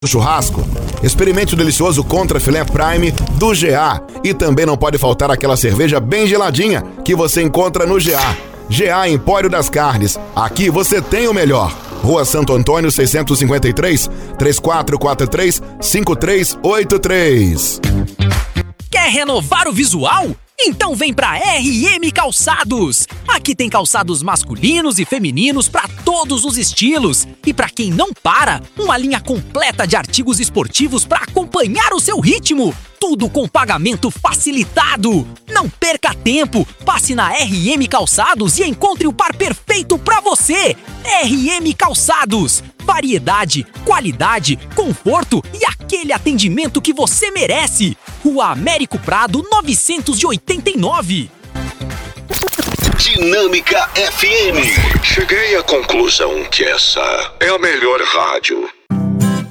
churrasco? Experimente o delicioso Contra Filé Prime do GA. E também não pode faltar aquela cerveja bem geladinha que você encontra no GA. GA Empório das Carnes. Aqui você tem o melhor. Rua Santo Antônio 653, 3443-5383. Quer renovar o visual? Então vem pra RM Calçados! Aqui tem calçados masculinos e femininos para todos os estilos. E para quem não para, uma linha completa de artigos esportivos para acompanhar o seu ritmo. Tudo com pagamento facilitado. Não perca tempo, passe na RM Calçados e encontre o par perfeito para você. RM Calçados. Variedade, qualidade, conforto e aquele atendimento que você merece. Rua Américo Prado 989. Dinâmica FM. Cheguei à conclusão que essa é a melhor rádio.